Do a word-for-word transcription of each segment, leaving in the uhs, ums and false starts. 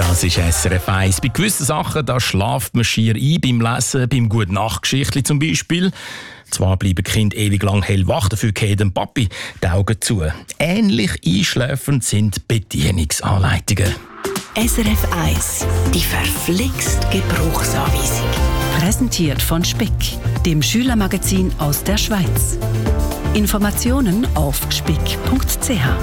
Das ist S R F eins. Bei gewissen Sachen da schlaft man schier ein, beim Lesen, beim Gute-Nacht-Geschichtli zum Beispiel. Zwar bleiben Kinder ewig lang hellwach, dafür gehen dem Papi die Augen zu. Ähnlich einschläfernd sind Bedienungsanleitungen. S R F eins, die verflixt Gebrauchsanweisung. Präsentiert von Speck, dem Schülermagazin aus der Schweiz. Informationen auf speck punkt c h.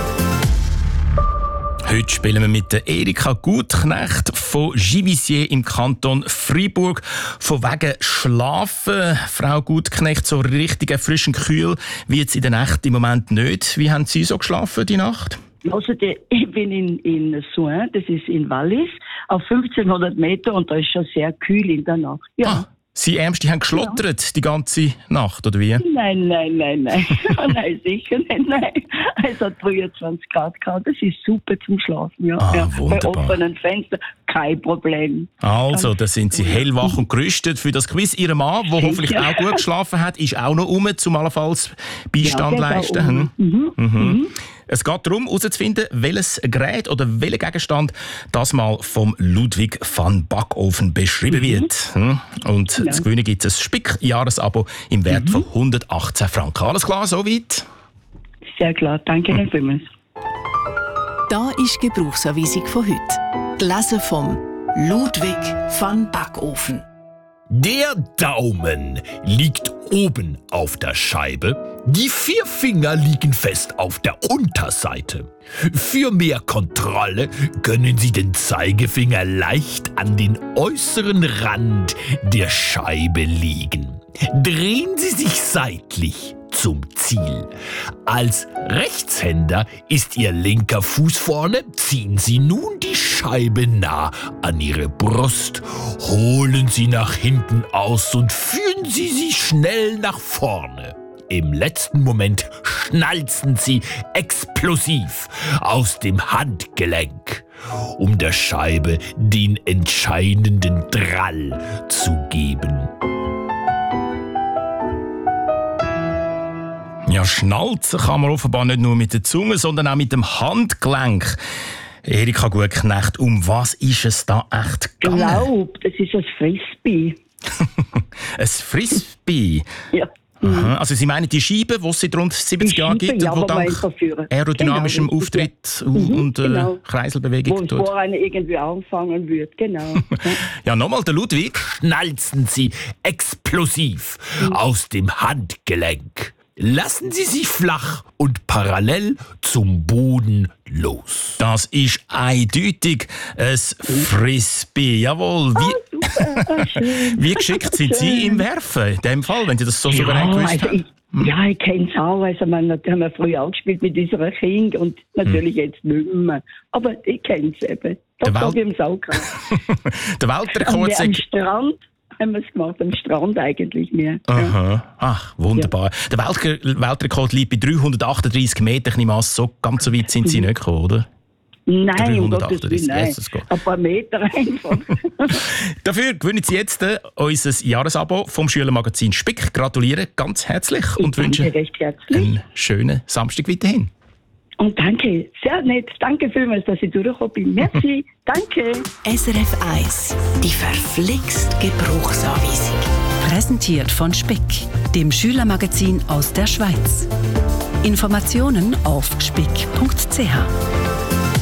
Heute spielen wir mit der Erika Gutknecht von Givisiez im Kanton Freiburg. Von wegen Schlafen. Frau Gutknecht, so richtig erfrischend kühl wird es in der Nacht im Moment nicht. Wie haben Sie so geschlafen die Nacht? Also, ich bin in, in Soin, das ist in Wallis, auf fünfzehnhundert Meter und da ist schon sehr kühl in der Nacht. Ja. Ah, Sie Ärmste haben geschlottert ja. die ganze Nacht, oder wie? Nein, nein, nein, nein. Nein, sicher nicht, nein. Es hat dreiundzwanzig Grad gehabt, das ist super zum Schlafen. Ja. Ah, ja. wunderbar. Bei offenen Fenstern kein Problem. Also, da sind Sie hellwach und gerüstet für das Quiz. Ihr Mann, der hoffentlich auch gut geschlafen hat, ist auch noch um, zum allenfalls Beistand ja, leisten. Um. Mhm. Mhm. Mhm. Es geht darum, herauszufinden, welches Gerät oder welcher Gegenstand das mal vom Ludwig van Backoven beschrieben wird. Mhm. Und ja. zu gewinnen gibt es ein Spick-Jahresabo im Wert mhm. von hundertachtzehn Franken. Alles klar, soweit? Sehr klar, danke Ihnen vielmals. Da ist die Gebrauchsanweisung von heute. Gelesen vom Ludwig van Backoven. Der Daumen liegt oben auf der Scheibe, die vier Finger liegen fest auf der Unterseite. Für mehr Kontrolle können Sie den Zeigefinger leicht an den äußeren Rand der Scheibe legen. Drehen Sie sich seitlich zum Ziel. Als Rechtshänder ist Ihr linker Fuß vorne. Ziehen Sie nun die Scheibe nah an Ihre Brust. Holen Sie nach hinten aus und führen Sie sie schnell nach vorne. Im letzten Moment schnalzen Sie explosiv aus dem Handgelenk, um der Scheibe den entscheidenden Drall zu geben. Ja, schnalzen kann man offenbar nicht nur mit der Zunge, sondern auch mit dem Handgelenk. Erika Gutknecht, um was ist es da echt gegangen? Ich glaube, das ist ein Frisbee. Ein Frisbee? Ja. Aha. Also Sie meinen die Scheibe, die es seit rund siebzig Jahren gibt, ja, und die dank aerodynamischem genau, Auftritt und, mhm, und äh, genau. Kreiselbewegung tut? Wo es vorher irgendwie anfangen wird, genau. Ja, nochmal, der Ludwig. Schnalzen Sie explosiv mhm. aus dem Handgelenk. Lassen Sie sich flach und parallel zum Boden los. Das ist eindeutig ein Frisbee. Jawohl. Wie, ah, wie geschickt sind Sie im Werfen? In dem Fall, wenn Sie das so ja, souverän gewusst also haben? Ich, ja, ich kenne es auch. Also, man, das haben wir früher auch gespielt mit unserer Kind und natürlich hm. jetzt nicht mehr. Aber ich kenne es eben. Das habe ich im Sau gehabt. Der Weltrekord am Strand haben wir es gemacht, am Strand eigentlich mehr. Aha. Ja. Ach, wunderbar. Ja. Der Welt- Weltrekord liegt bei dreihundertachtunddreissig Metern. Ich nehme an, so ganz so weit sind Sie nicht gekommen, oder? Nein, um Gottes Willen, nein. Ein paar Meter einfach. Dafür gewinnen Sie jetzt äh, unser Jahresabo vom Schülermagazin Spick. Gratuliere ganz herzlich ich und wünsche recht herzlich. einen schönen Samstag weiterhin. Und danke, sehr nett. Danke vielmals, dass ich durchgekommen bin. Merci, danke. S R F eins, die verflixt Gebrauchsanweisung. Präsentiert von Speck, dem Schülermagazin aus der Schweiz. Informationen auf speck punkt c h.